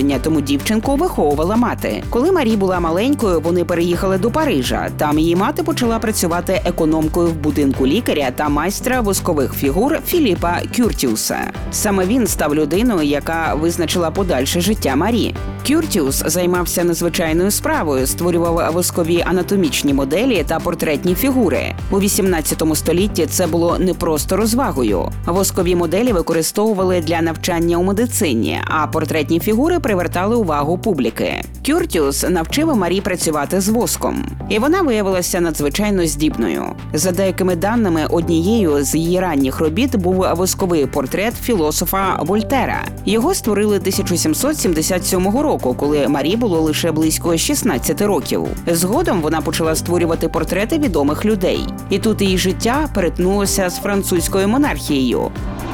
народження, тому дівчинку виховувала мати. Коли Марі була маленькою, вони переїхали до Парижа. Там її мати почала працювати економкою в будинку лікаря та майстра воскових фігур Філіпа Кюртіуса. Саме він став людиною, яка визначила подальше життя Марі. Кюртіус займався незвичайною справою, створював воскові анатомічні моделі та портретні фігури. У 18 столітті це було не просто розвагою. Воскові моделі використовували для навчання у медицині, а портретні фігури привертали увагу публіки. Кюртіус навчив Марі працювати з воском, і вона виявилася надзвичайно здібною. За деякими даними, однією з її ранніх робіт був восковий портрет філософа Вольтера. Його створили 1777 року, коли Марі було лише близько 16 років. Згодом вона почала створювати портрети відомих людей. І тут її життя перетнулося з французькою монархією.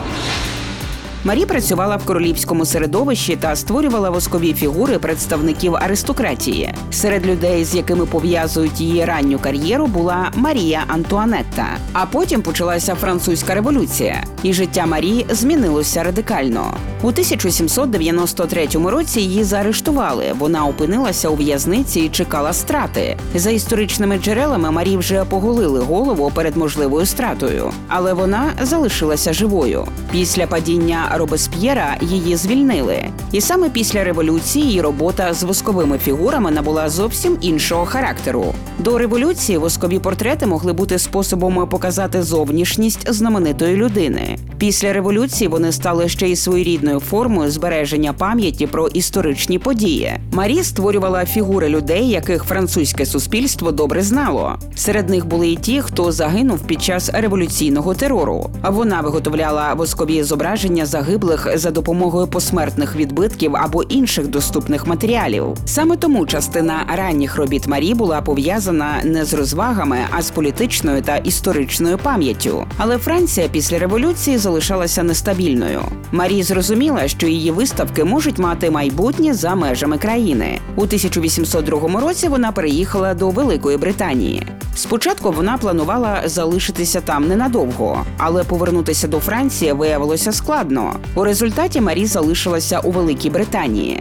Марі працювала в королівському середовищі та створювала воскові фігури представників аристократії. Серед людей, з якими пов'язують її ранню кар'єру, була Марія Антуанетта. А потім почалася французька революція, і життя Марі змінилося радикально. У 1793 році її заарештували. Вона опинилася у в'язниці і чекала страти. За історичними джерелами, Марі вже поголили голову перед можливою стратою. Але вона залишилася живою. Після падіння Робесп'єра її звільнили. І саме після революції її робота з восковими фігурами набула зовсім іншого характеру. До революції воскові портрети могли бути способом показати зовнішність знаменитої людини. Після революції вони стали ще й своєрідною формою збереження пам'яті про історичні події. Марі створювала фігури людей, яких французьке суспільство добре знало. Серед них були і ті, хто загинув під час революційного терору. Вона виготовляла воскові зображення загиблих за допомогою посмертних відбитків або інших доступних матеріалів. Саме тому частина ранніх робіт Марі була пов'язана не з розвагами, а з політичною та історичною пам'яттю. Але Франція після революції залишалася нестабільною. Марі зрозуміла, що її виставки можуть мати майбутнє за межами країни. У 1802 році вона переїхала до Великої Британії. Спочатку вона планувала залишитися там ненадовго, але повернутися до Франції виявилося складно. У результаті Марі залишилася у Великій Британії.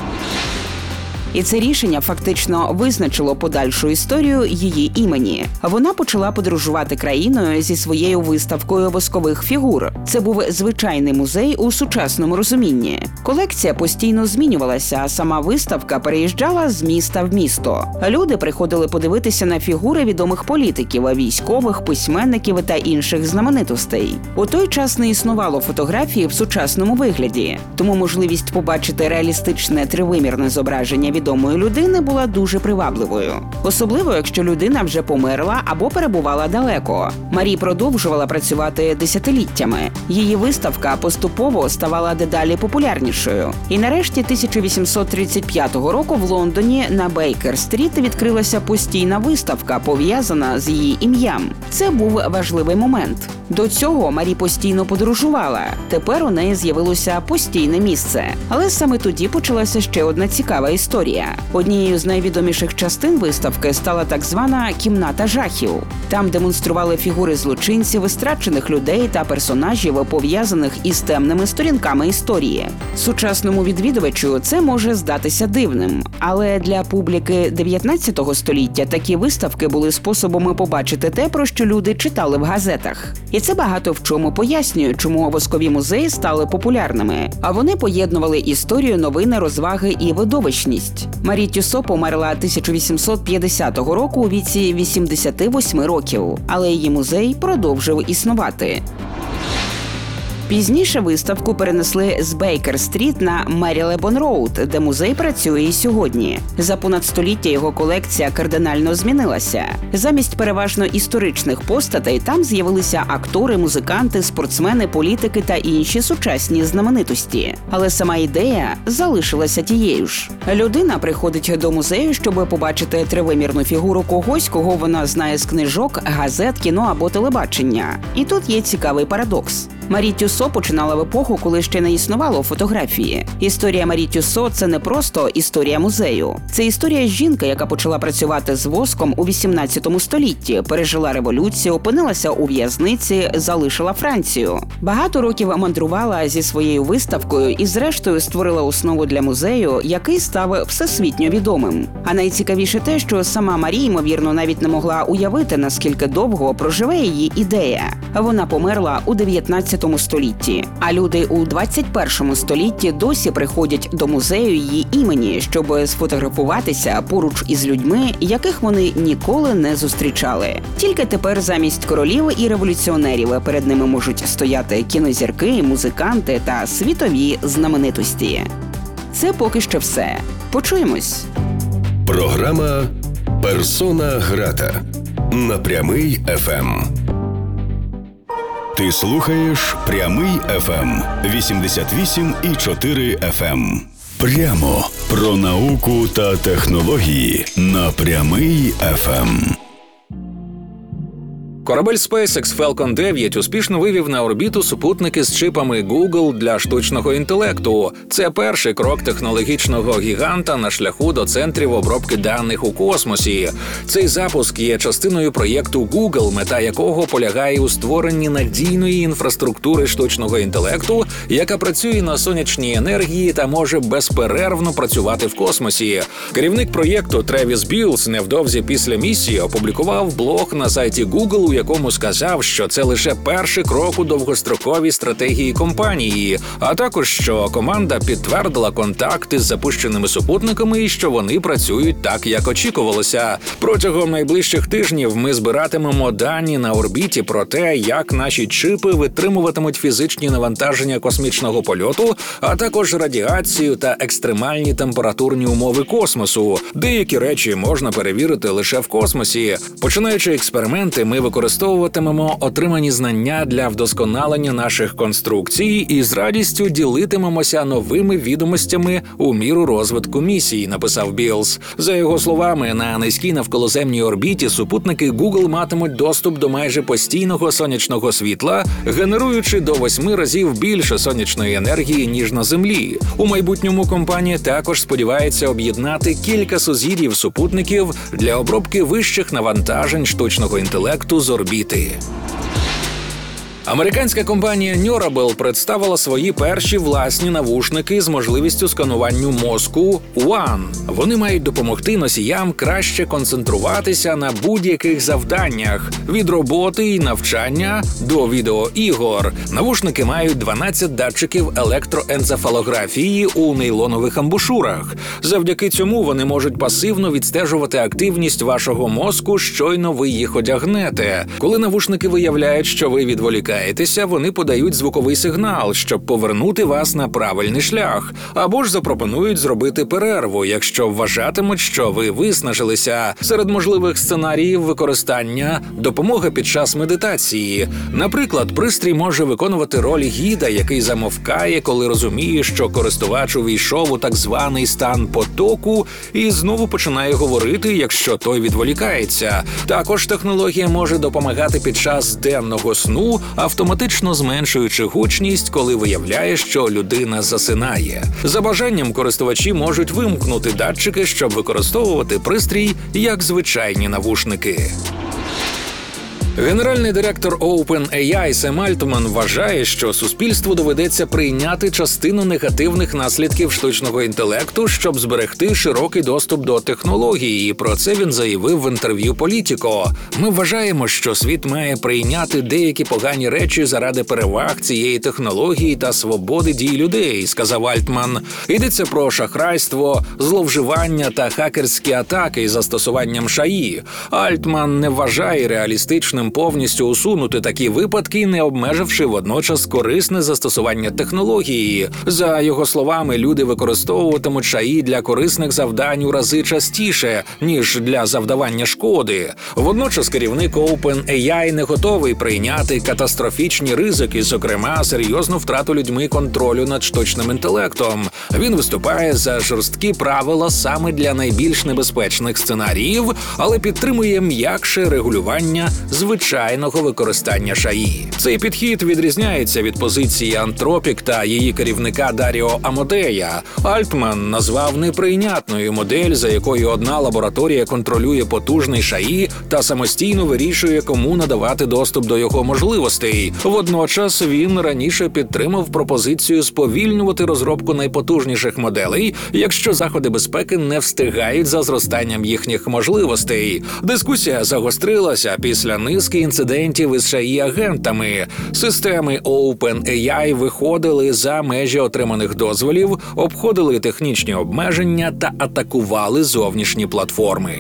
І це рішення фактично визначило подальшу історію її імені. Вона почала подорожувати країною зі своєю виставкою воскових фігур. Це був звичайний музей у сучасному розумінні. Колекція постійно змінювалася, а сама виставка переїжджала з міста в місто. Люди приходили подивитися на фігури відомих політиків, військових, письменників та інших знаменитостей. У той час не існувало фотографії в сучасному вигляді, тому можливість побачити реалістичне тривимірне зображення відомої людини була дуже привабливою. Особливо, якщо людина вже померла або перебувала далеко. Марі продовжувала працювати десятиліттями. Її виставка поступово ставала дедалі популярнішою. І нарешті 1835 року в Лондоні на Бейкер-стріт відкрилася постійна виставка, пов'язана з її ім'ям. Це був важливий момент. До цього Марі постійно подорожувала. Тепер у неї з'явилося постійне місце. Але саме тоді почалася ще одна цікава історія. Однією з найвідоміших частин виставки стала так звана «Кімната жахів». Там демонстрували фігури злочинців, страчених людей та персонажів, пов'язаних із темними сторінками історії. Сучасному відвідувачу це може здатися дивним. Але для публіки 19 століття такі виставки були способом побачити те, про що люди читали в газетах. І це багато в чому пояснює, чому воскові музеї стали популярними. А вони поєднували історію, новини, розваги і видовищність. Марі Тюссо померла 1850 року у віці 88 років, але її музей продовжив існувати. Пізніше виставку перенесли з Бейкер-стріт на Мерілебон-роуд, де музей працює і сьогодні. За понад століття його колекція кардинально змінилася. Замість переважно історичних постатей там з'явилися актори, музиканти, спортсмени, політики та інші сучасні знаменитості. Але сама ідея залишилася тією ж. Людина приходить до музею, щоб побачити тривимірну фігуру когось, кого вона знає з книжок, газет, кіно або телебачення. І тут є цікавий парадокс. Марі Тюссо починала в епоху, коли ще не існувало фотографії. Історія Марі Тюссо – це не просто історія музею. Це історія жінки, яка почала працювати з воском у 18 столітті, пережила революцію, опинилася у в'язниці, залишила Францію. Багато років мандрувала зі своєю виставкою і зрештою створила основу для музею, який став всесвітньо відомим. А найцікавіше те, що сама Марі, ймовірно, навіть не могла уявити, наскільки довго проживе її ідея. Вона померла у 19 столітті, а люди у 21 столітті досі приходять до музею її імені, щоб сфотографуватися поруч із людьми, яких вони ніколи не зустрічали. Тільки тепер замість королів і революціонерів перед ними можуть стояти кінозірки, музиканти та світові знаменитості. Це поки що все. Почуємось. Програма «Персона грата» на Прямий ФМ. Ти слухаєш Прямий ФМ 88,4 FM. Прямо про науку та технології на Прямий ФМ. Корабель SpaceX Falcon 9 успішно вивів на орбіту супутники з чипами Google для штучного інтелекту. Це перший крок технологічного гіганта на шляху до центрів обробки даних у космосі. Цей запуск є частиною проєкту Google, мета якого полягає у створенні надійної інфраструктури штучного інтелекту, яка працює на сонячній енергії та може безперервно працювати в космосі. Керівник проєкту Тревіс Білс невдовзі після місії опублікував блог на сайті Google, у якому сказав, що це лише перший крок у довгостроковій стратегії компанії, а також, що команда підтвердила контакти з запущеними супутниками і що вони працюють так, як очікувалося. Протягом найближчих тижнів ми збиратимемо дані на орбіті про те, як наші чипи витримуватимуть фізичні навантаження космічного польоту, а також радіацію та екстремальні температурні умови космосу. Деякі речі можна перевірити лише в космосі. Починаючи експерименти, ми використовуватимемо отримані знання для вдосконалення наших конструкцій і з радістю ділитимемося новими відомостями у міру розвитку місії, написав Білс. За його словами, на низькій навколоземній орбіті супутники Google матимуть доступ до майже постійного сонячного світла, генеруючи до 8 разів більше сонячної енергії, ніж на Землі. У майбутньому компанія також сподівається об'єднати кілька сузір'їв супутників для обробки вищих навантажень штучного інтелекту з орбіти. Американська компанія Neurable представила свої перші власні навушники з можливістю сканування мозку One. Вони мають допомогти носіям краще концентруватися на будь-яких завданнях – від роботи і навчання до відеоігор. Навушники мають 12 датчиків електроенцефалографії у нейлонових амбушурах. Завдяки цьому вони можуть пасивно відстежувати активність вашого мозку, щойно ви їх одягнете. Коли навушники виявляють, що ви відволікаєтеся, вони подають звуковий сигнал, щоб повернути вас на правильний шлях, або ж запропонують зробити перерву, якщо вважатимуть, що ви виснажилися. Серед можливих сценаріїв використання – допомога під час медитації. Наприклад, пристрій може виконувати роль гіда, який замовкає, коли розуміє, що користувач увійшов у так званий стан потоку і знову починає говорити, якщо той відволікається. Також технологія може допомагати під час денного сну, автоматично зменшуючи гучність, коли виявляє, що людина засинає. За бажанням користувачі можуть вимкнути датчики, щоб використовувати пристрій як звичайні навушники. Генеральний директор OpenAI Сем Альтман вважає, що суспільству доведеться прийняти частину негативних наслідків штучного інтелекту, щоб зберегти широкий доступ до технології, і про це він заявив в інтерв'ю Політіко. «Ми вважаємо, що світ має прийняти деякі погані речі заради переваг цієї технології та свободи дій людей», – сказав Альтман. Йдеться про шахрайство, зловживання та хакерські атаки із застосуванням ШАІ. Альтман не вважає реалістичним повністю усунути такі випадки, не обмеживши водночас корисне застосування технології. За його словами, люди використовуватимуть ШАІ для корисних завдань у рази частіше, ніж для завдавання шкоди. Водночас керівник OpenAI не готовий прийняти катастрофічні ризики, зокрема серйозну втрату людьми контролю над штучним інтелектом. Він виступає за жорсткі правила саме для найбільш небезпечних сценаріїв, але підтримує м'якше регулювання звичайних звичайного використання ШАІ. Цей підхід відрізняється від позиції Антропік та її керівника Даріо Амодея. Альтман назвав неприйнятною модель, за якою одна лабораторія контролює потужний ШАІ та самостійно вирішує, кому надавати доступ до його можливостей. Водночас він раніше підтримав пропозицію сповільнювати розробку найпотужніших моделей, якщо заходи безпеки не встигають за зростанням їхніх можливостей. Дискусія загострилася після низки інцидентів із ШАІ-агентами. Системи OpenAI виходили за межі отриманих дозволів, обходили технічні обмеження та атакували зовнішні платформи.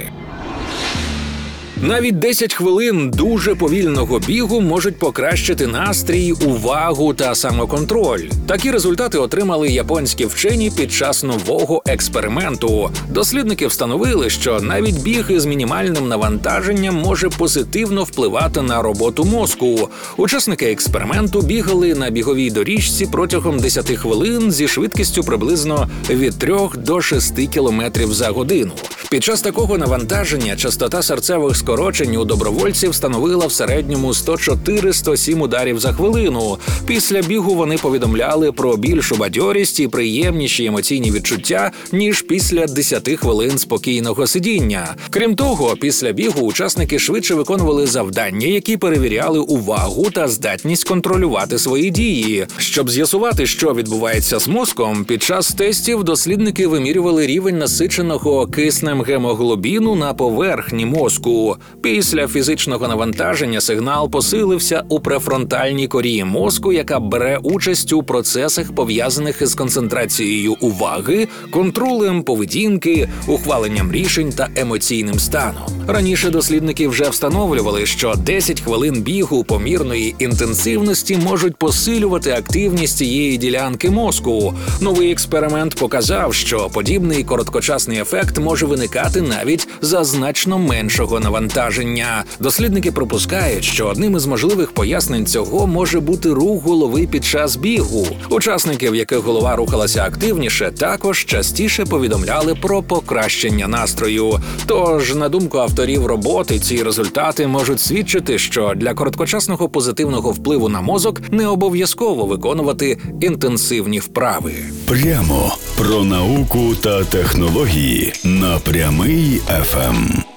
Навіть 10 хвилин дуже повільного бігу можуть покращити настрій, увагу та самоконтроль. Такі результати отримали японські вчені під час нового експерименту. Дослідники встановили, що навіть біг із мінімальним навантаженням може позитивно впливати на роботу мозку. Учасники експерименту бігали на біговій доріжці протягом 10 хвилин зі швидкістю приблизно від 3 до 6 км за годину. Під час такого навантаження частота серцевих скорочень у добровольців становила в середньому 104-107 ударів за хвилину. Після бігу вони повідомляли про більшу бадьорість і приємніші емоційні відчуття, ніж після 10 хвилин спокійного сидіння. Крім того, після бігу учасники швидше виконували завдання, які перевіряли увагу та здатність контролювати свої дії. Щоб з'ясувати, що відбувається з мозком, під час тестів дослідники вимірювали рівень насиченого киснем гемоглобіну на поверхні мозку. Після фізичного навантаження сигнал посилився у префронтальній корі мозку, яка бере участь у процесах, пов'язаних із концентрацією уваги, контролем поведінки, ухваленням рішень та емоційним станом. Раніше дослідники вже встановлювали, що 10 хвилин бігу помірної інтенсивності можуть посилювати активність цієї ділянки мозку. Новий експеримент показав, що подібний короткочасний ефект може виникати навіть за значно меншого навантаження. Дослідники припускають, що одним із можливих пояснень цього може бути рух голови під час бігу. Учасники, в яких голова рухалася активніше, також частіше повідомляли про покращення настрою. Тож, на думку авторів роботи, ці результати можуть свідчити, що для короткочасного позитивного впливу на мозок не обов'язково виконувати інтенсивні вправи. Прямо про науку та технології на Прямий ФМ.